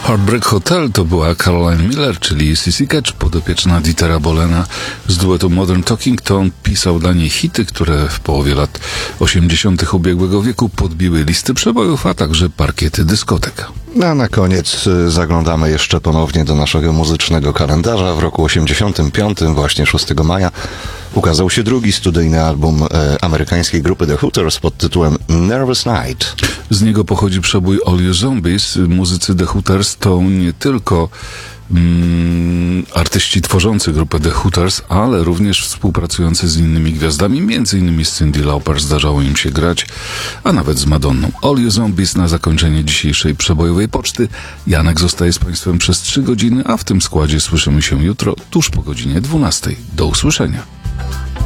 Heartbreak Hotel to była Caroline Miller, czyli Sissy Catch, podopieczna Dietera Bohlena z duetu Modern Talking. To on pisał dla niej hity, które w połowie lat 80. ubiegłego wieku podbiły listy przebojów, a także parkiety dyskotek. A na koniec zaglądamy jeszcze ponownie do naszego muzycznego kalendarza. W roku 85, właśnie 6 maja, ukazał się drugi studyjny album amerykańskiej grupy The Hooters pod tytułem Nervous Night. Z niego pochodzi przebój All You Zombies. Muzycy The Hooters to nie tylko artyści tworzący grupę The Hooters, ale również współpracujący z innymi gwiazdami, między innymi z Cyndi Lauper zdarzało im się grać, a nawet z Madonną. All You Zombies na zakończenie dzisiejszej przebojowej poczty. Janek zostaje z Państwem przez 3 godziny, a w tym składzie słyszymy się jutro tuż po godzinie 12. Do usłyszenia.